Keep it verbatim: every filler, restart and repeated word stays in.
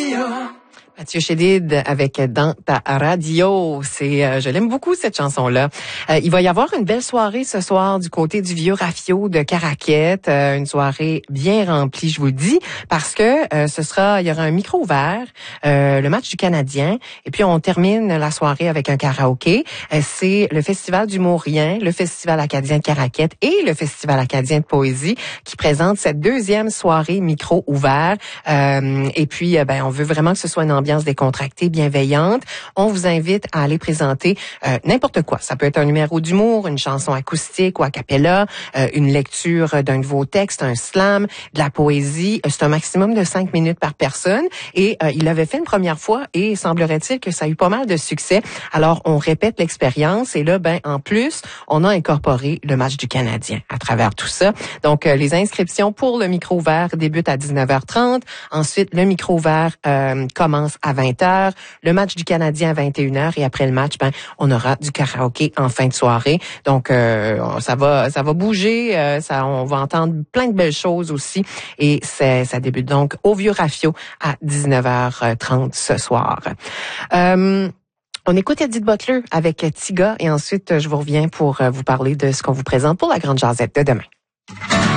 Mathieu Chédid avec Dans ta radio. C'est, euh, je l'aime beaucoup cette chanson-là. Euh, il va y avoir une belle soirée ce soir du côté du Vieux Rafio de Caraquette, euh, une soirée bien remplie, je vous le dis, parce que euh, ce sera, il y aura un micro ouvert, euh, le match du Canadien, et puis on termine la soirée avec un karaoké. Euh, c'est le Festival d'humour Rien, le Festival acadien de Caraquette et le Festival acadien de poésie qui présentent cette deuxième soirée micro ouvert. Euh, et puis, euh, ben, on veut vraiment que ce soit une ambiance décontractée, bienveillante. On vous invite à aller présenter euh, n'importe quoi. Ça peut être un numéro d'humour, une chanson acoustique ou a cappella, euh, une lecture d'un de vos textes, un slam, de la poésie. C'est un maximum de cinq minutes par personne. Et euh, il l'avait fait une première fois et semblerait-il que ça a eu pas mal de succès. Alors, on répète l'expérience et là, ben en plus, on a incorporé le match du Canadien à travers tout ça. Donc, euh, les inscriptions pour le micro ouvert débutent à dix-neuf heures trente. Ensuite, le micro ouvert euh, commence à vingt heures, le match du Canadien à vingt et une heures et après le match, ben on aura du karaoké en fin de soirée. Donc euh, ça va ça va bouger, euh, ça on va entendre plein de belles choses aussi et c'est ça débute donc au Vieux Rafio à dix-neuf heures trente ce soir. Euh, On écoute Edith Butler avec Tiga et ensuite je vous reviens pour vous parler de ce qu'on vous présente pour la grande jasette de demain.